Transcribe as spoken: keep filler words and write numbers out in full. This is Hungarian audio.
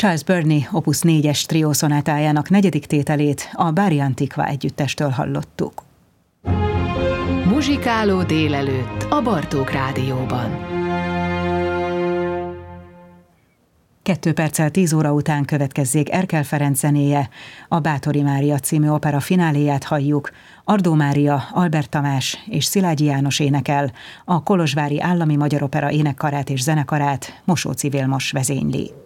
Charles Burney Opus négyes triószonátájának negyedik tételét a Bari Antiqua együttestől hallottuk. Muzsikáló délelőtt a Bartók Rádióban. Kettő perccel tíz óra után következzék Erkel Ferenc zenéje, a Báthori Mária című opera fináléját halljuk, Ardó Mária, Albert Tamás és Szilágyi János énekel, a Kolozsvári Állami Magyar Opera énekkarát és zenekarát Mosóczy Vilmos vezényli.